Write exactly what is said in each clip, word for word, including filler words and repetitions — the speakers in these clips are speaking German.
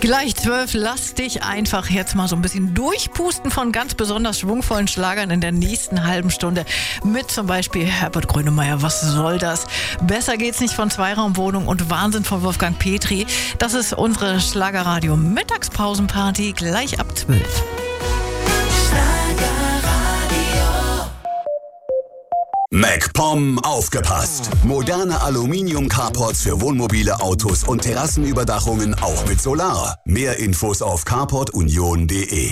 Gleich zwölf, lass dich einfach jetzt mal so ein bisschen durchpusten von ganz besonders schwungvollen Schlagern in der nächsten halben Stunde. Mit zum Beispiel Herbert Grönemeyer, was soll das? Besser geht's nicht von Zweiraumwohnung und Wahnsinn von Wolfgang Petri. Das ist unsere Schlagerradio-Mittagspausenparty gleich ab zwölf. MacPom aufgepasst! Moderne Aluminium-Carports für Wohnmobile, Autos und Terrassenüberdachungen auch mit Solar. Mehr Infos auf carport union punkt de.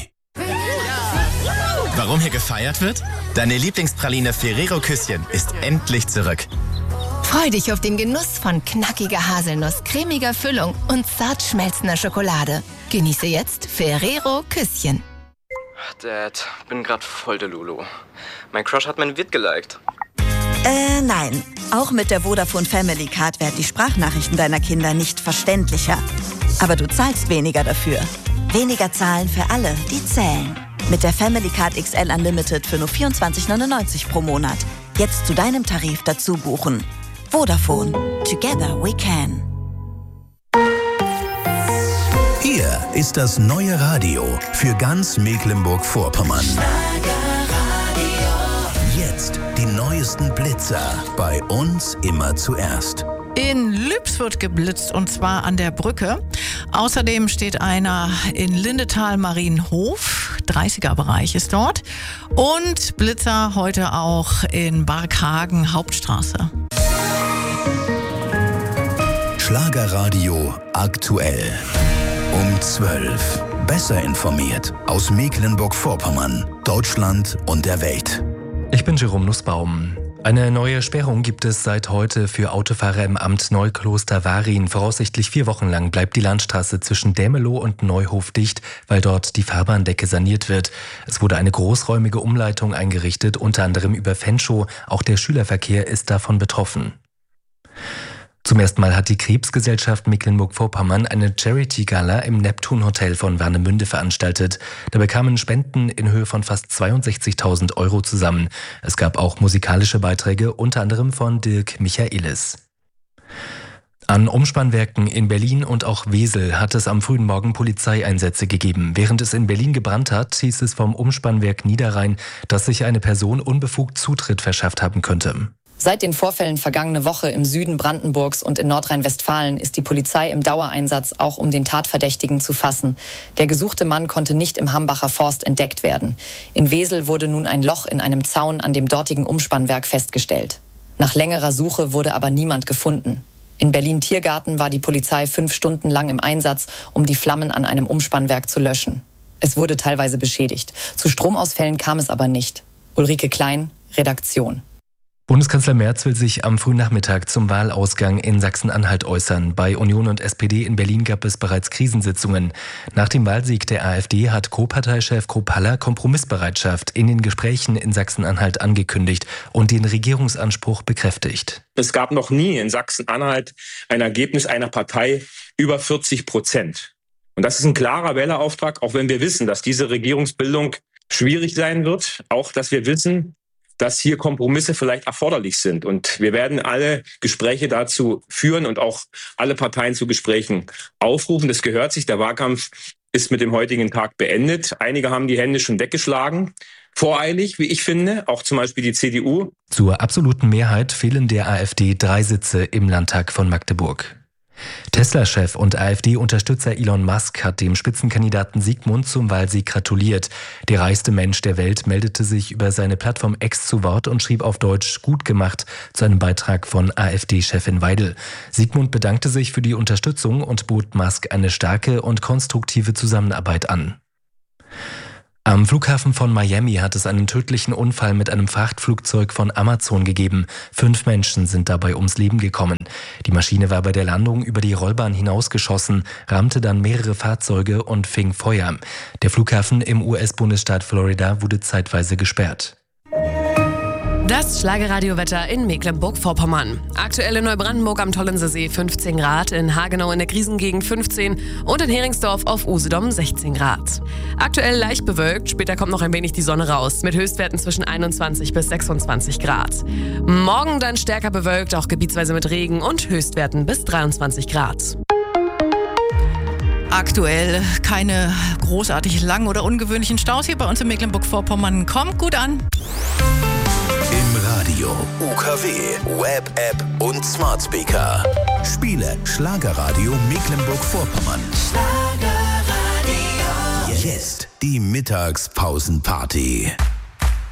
Warum hier gefeiert wird? Deine Lieblingspraline Ferrero Küsschen ist endlich zurück. Freu dich auf den Genuss von knackiger Haselnuss, cremiger Füllung und zart schmelzender Schokolade. Genieße jetzt Ferrero Küsschen. Dad, bin grad voll der Lulu. Mein Crush hat mein Vid geliked. Äh, nein. Auch mit der Vodafone Family Card werden die Sprachnachrichten deiner Kinder nicht verständlicher. Aber du zahlst weniger dafür. Weniger zahlen für alle, die zählen. Mit der Family Card X L Unlimited für nur vierundzwanzig neunundneunzig pro Monat. Jetzt zu deinem Tarif dazu buchen. Vodafone. Together we can. Hier ist das neue Radio für ganz Mecklenburg-Vorpommern. Jetzt die neuesten Blitzer. Bei uns immer zuerst. In Lübs wird geblitzt und zwar an der Brücke. Außerdem steht einer in Lindetal-Marienhof. dreißiger Bereich ist dort. Und Blitzer heute auch in Barkhagen Hauptstraße. Schlagerradio aktuell. Um zwölf. Besser informiert aus Mecklenburg-Vorpommern, Deutschland und der Welt. Ich bin Jerome Nussbaum. Eine neue Sperrung gibt es seit heute für Autofahrer im Amt Neukloster-Warin. Voraussichtlich vier Wochen lang bleibt die Landstraße zwischen Dämelow und Neuhof dicht, weil dort die Fahrbahndecke saniert wird. Es wurde eine großräumige Umleitung eingerichtet, unter anderem über Fenschow. Auch der Schülerverkehr ist davon betroffen. Zum ersten Mal hat die Krebsgesellschaft Mecklenburg-Vorpommern eine Charity-Gala im Neptun-Hotel von Warnemünde veranstaltet. Da bekamen Spenden in Höhe von fast zweiundsechzigtausend Euro zusammen. Es gab auch musikalische Beiträge, unter anderem von Dirk Michaelis. An Umspannwerken in Berlin und auch Wesel hat es am frühen Morgen Polizeieinsätze gegeben. Während es in Berlin gebrannt hat, hieß es vom Umspannwerk Niederrhein, dass sich eine Person unbefugt Zutritt verschafft haben könnte. Seit den Vorfällen vergangene Woche im Süden Brandenburgs und in Nordrhein-Westfalen ist die Polizei im Dauereinsatz, auch um den Tatverdächtigen zu fassen. Der gesuchte Mann konnte nicht im Hambacher Forst entdeckt werden. In Wesel wurde nun ein Loch in einem Zaun an dem dortigen Umspannwerk festgestellt. Nach längerer Suche wurde aber niemand gefunden. In Berlin-Tiergarten war die Polizei fünf Stunden lang im Einsatz, um die Flammen an einem Umspannwerk zu löschen. Es wurde teilweise beschädigt. Zu Stromausfällen kam es aber nicht. Ulrike Klein, Redaktion. Bundeskanzler Merz will sich am frühen Nachmittag zum Wahlausgang in Sachsen-Anhalt äußern. Bei Union und S P D in Berlin gab es bereits Krisensitzungen. Nach dem Wahlsieg der AfD hat Co-Parteichef Krupp Haller Kompromissbereitschaft in den Gesprächen in Sachsen-Anhalt angekündigt und den Regierungsanspruch bekräftigt. Es gab noch nie in Sachsen-Anhalt ein Ergebnis einer Partei über vierzig Prozent. Und das ist ein klarer Wählerauftrag, auch wenn wir wissen, dass diese Regierungsbildung schwierig sein wird. Auch, dass wir wissen, dass hier Kompromisse vielleicht erforderlich sind. Und wir werden alle Gespräche dazu führen und auch alle Parteien zu Gesprächen aufrufen. Das gehört sich. Der Wahlkampf ist mit dem heutigen Tag beendet. Einige haben die Hände schon weggeschlagen. Voreilig, wie ich finde, auch zum Beispiel die C D U. Zur absoluten Mehrheit fehlen der AfD drei Sitze im Landtag von Magdeburg. Tesla-Chef und AfD-Unterstützer Elon Musk hat dem Spitzenkandidaten Sigmund zum Wahlsieg gratuliert. Der reichste Mensch der Welt meldete sich über seine Plattform X zu Wort und schrieb auf Deutsch "gut gemacht" zu einem Beitrag von AfD-Chefin Weidel. Sigmund bedankte sich für die Unterstützung und bot Musk eine starke und konstruktive Zusammenarbeit an. Am Flughafen von Miami hat es einen tödlichen Unfall mit einem Frachtflugzeug von Amazon gegeben. Fünf Menschen sind dabei ums Leben gekommen. Die Maschine war bei der Landung über die Rollbahn hinausgeschossen, rammte dann mehrere Fahrzeuge und fing Feuer. Der Flughafen im U S-Bundesstaat Florida wurde zeitweise gesperrt. Das Schlagerradiowetter in Mecklenburg-Vorpommern. Aktuell in Neubrandenburg am Tollensesee fünfzehn Grad, in Hagenau in der Krisengegend fünfzehn und in Heringsdorf auf Usedom sechzehn Grad. Aktuell leicht bewölkt, später kommt noch ein wenig die Sonne raus, mit Höchstwerten zwischen einundzwanzig bis sechsundzwanzig Grad. Morgen dann stärker bewölkt, auch gebietsweise mit Regen und Höchstwerten bis dreiundzwanzig Grad. Aktuell keine großartig langen oder ungewöhnlichen Staus hier bei uns in Mecklenburg-Vorpommern. Kommt gut an. Im Radio, U K W, Web-App und Smart Speaker. Spiele Schlagerradio Mecklenburg-Vorpommern. Schlagerradio. Jetzt die Mittagspausenparty.